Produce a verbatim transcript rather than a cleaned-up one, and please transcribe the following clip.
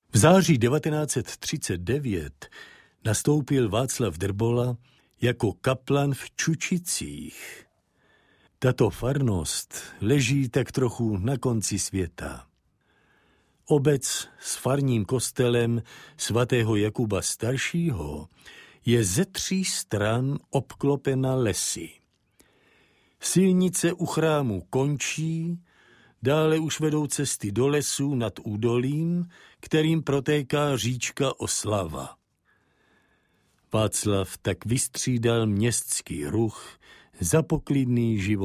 V září devatenáct set třicet devět nastoupil Václav Drbola jako kaplan v Čučicích. Tato farnost leží tak trochu na konci světa. Obec s farním kostelem svatého Jakuba Staršího je ze tří stran obklopena lesy. Silnice u chrámu končí, dále už vedou cesty do lesů nad údolím, kterým protéká říčka Oslava. Václav tak vystřídal městský ruch za poklidný život